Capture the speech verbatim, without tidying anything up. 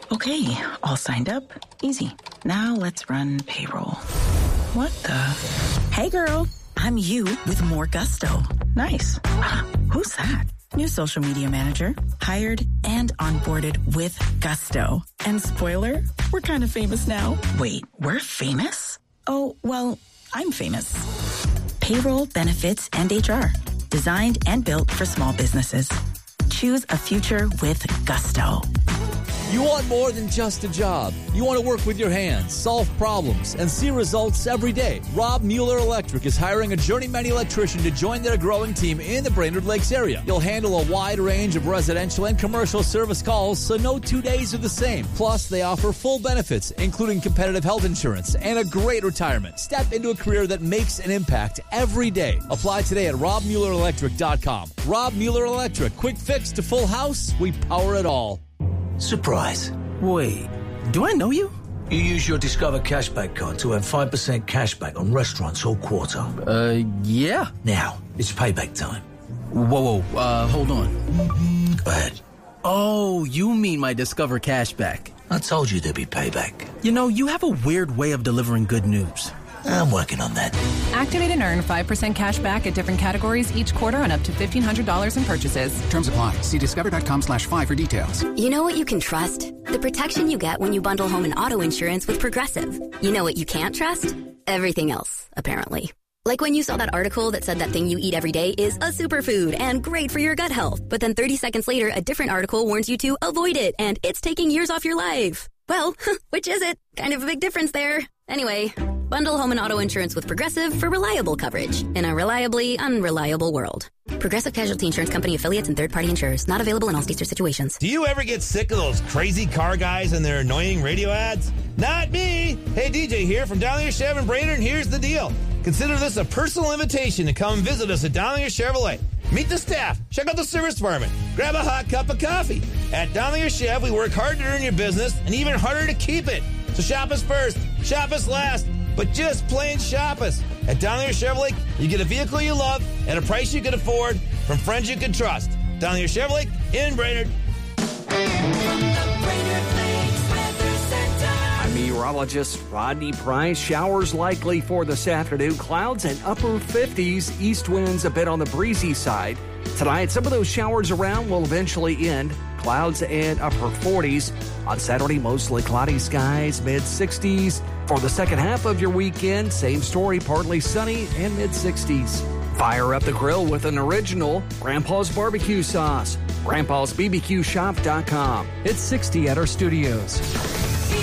Okay, all signed up. Easy. Now let's run payroll. What the? Hey, girl. I'm you with more gusto. Nice. Who's that? New social media manager. Hired and onboarded with gusto. And spoiler, we're kind of famous now. Wait, we're famous? Oh, well, I'm famous. Payroll, benefits, and H R. Designed and built for small businesses. Choose a future with gusto. You want more than just a job. You want to work with your hands, solve problems, and see results every day. Rob Mueller Electric is hiring a journeyman electrician to join their growing team in the Brainerd Lakes area. You'll handle a wide range of residential and commercial service calls, so no two days are the same. Plus, they offer full benefits, including competitive health insurance and a great retirement. Step into a career that makes an impact every day. Apply today at rob mueller electric dot com. Rob Mueller Electric. Quick fix to full house. We power it all. Surprise. Wait, do I know you? You use your Discover Cashback card to earn five percent cashback on restaurants all quarter. Uh, yeah. Now, it's payback time. Whoa, whoa, uh, hold on. Go ahead. Oh, you mean my Discover Cashback. I told you there'd be payback. You know, you have a weird way of delivering good news. I'm working on that. Activate and earn five percent cash back at different categories each quarter on up to fifteen hundred dollars in purchases. Terms apply. See discover.com slash five for details. You know what you can trust? The protection you get when you bundle home and auto insurance with Progressive. You know what you can't trust? Everything else, apparently. Like when you saw that article that said that thing you eat every day is a superfood and great for your gut health. But then thirty seconds later, a different article warns you to avoid it and it's taking years off your life. Well, which is it? Kind of a big difference there. Anyway, bundle home and auto insurance with Progressive for reliable coverage in a reliably unreliable world. Progressive Casualty Insurance Company affiliates and third-party insurers. Not available in all states or situations. Do you ever get sick of those crazy car guys and their annoying radio ads? Not me! Hey, D J here from Donnelly Chevrolet in Brainerd, and here's the deal. Consider this a personal invitation to come visit us at Donnelly Chevrolet. Meet the staff, check out the service department, grab a hot cup of coffee. At Donnelly Chev, we work hard to earn your business and even harder to keep it. So shop us first, shop us last, but just plain shop us. At Donnelly Chevrolet, you get a vehicle you love at a price you can afford from friends you can trust. Donnelly Chevrolet in Brainerd. I'm meteorologist Rodney Price. Showers likely for this afternoon. Clouds and upper fifties. East winds a bit on the breezy side. Tonight, some of those showers around will eventually end. Clouds and upper forties. On Saturday, mostly cloudy skies, mid sixties. For the second half of your weekend, same story, partly sunny and mid sixties. Fire up the grill with an original Grandpa's Barbecue Sauce. grandpas b b q shop dot com. It's sixty at our studios.